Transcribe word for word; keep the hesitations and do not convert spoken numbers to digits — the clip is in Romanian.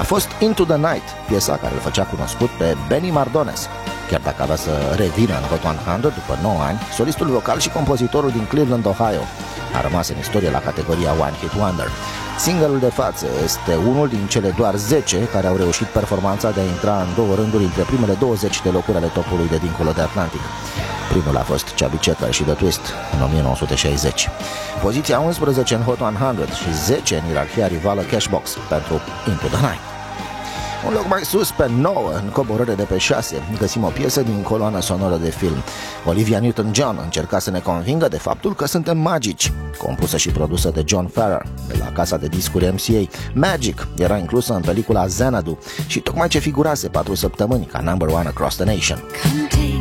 fost Into the Night, piesa care îl făcea cunoscut pe Benny Mardones. Chiar dacă avea să revină în Hot o sută după nouă ani, solistul vocal și compozitorul din Cleveland, Ohio, a rămas în istorie la categoria One Hit Wonder. Singurul de față este unul din cele doar zece care au reușit performanța de a intra în două rânduri între primele douăzeci de locuri ale topului de dincolo de Atlantic. Primul a fost Chubby Checker și The Twist în o mie nouă sute șaizeci. Poziția unsprezece în Hot o sută și zece în ierarhia rivală Cashbox pentru Into the Night. Un loc mai sus, pe nouă, în coborâre de pe șase, găsim o piesă din coloana sonoră de film. Olivia Newton-John încerca să ne convingă de faptul că suntem magici. Compusă și produsă de John Farrar, de la casa de discuri M C A, Magic era inclusă în pelicula Xanadu și tocmai ce figurase patru săptămâni ca number one across the nation.